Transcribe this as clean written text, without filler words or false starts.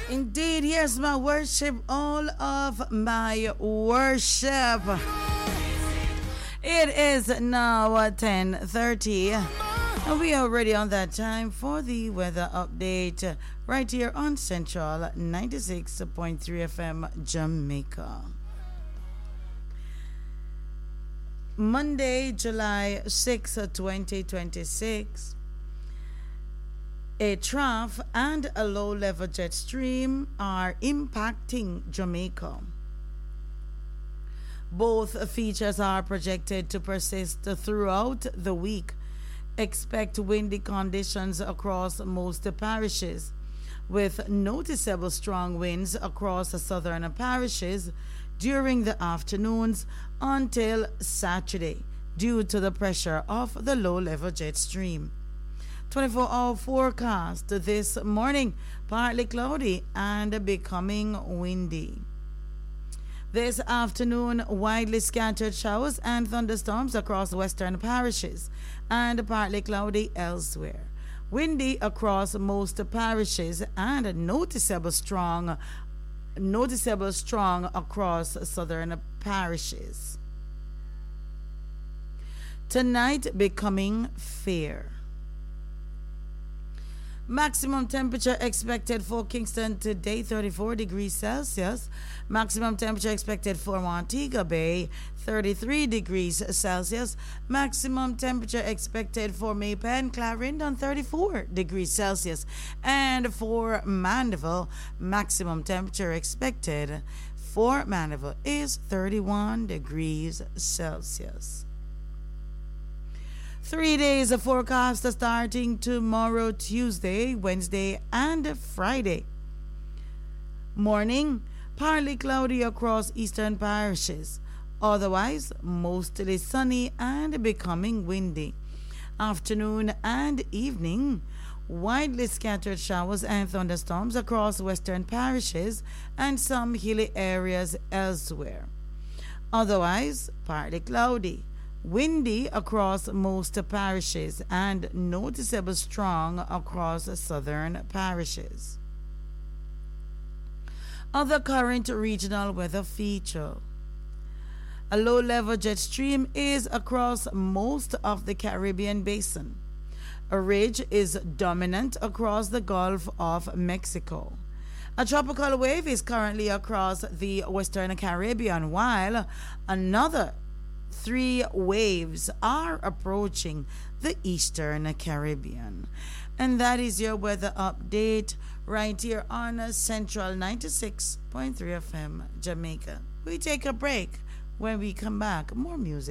Indeed, here's my worship, all of my worship. It is now 10:30. And we are ready on that time for the weather update right here on Central 96.3 FM Jamaica. Monday, July 6, 2026. A trough and a low-level jet stream are impacting Jamaica. Both features are projected to persist throughout the week. Expect windy conditions across most parishes, with noticeable strong winds across the southern parishes during the afternoons until Saturday due to the pressure of the low-level jet stream. 24-hour forecast this morning, partly cloudy and becoming windy. This afternoon, widely scattered showers and thunderstorms across western parishes and partly cloudy elsewhere. Windy across most parishes and noticeable strong across southern parishes. Tonight becoming fair. Maximum temperature expected for Kingston today, 34 degrees Celsius. Maximum temperature expected for Montego Bay, 33 degrees Celsius. Maximum temperature expected for Maypen and Clarendon, 34 degrees Celsius. And for Mandeville, maximum temperature expected for Mandeville is 31 degrees Celsius. 3 days of forecast starting tomorrow, Tuesday, Wednesday, and Friday. Morning, partly cloudy across eastern parishes. Otherwise, mostly sunny and becoming windy. Afternoon and evening, widely scattered showers and thunderstorms across western parishes and some hilly areas elsewhere. Otherwise, partly cloudy. Windy across most parishes and noticeable strong across southern parishes. Other current regional weather feature. A low-level jet stream is across most of the Caribbean basin. A ridge is dominant across the Gulf of Mexico. A tropical wave is currently across the Western Caribbean, while another 3 waves are approaching the Eastern Caribbean. And that is your weather update right here on Central 96.3 FM Jamaica. We take a break. When we come back, more music.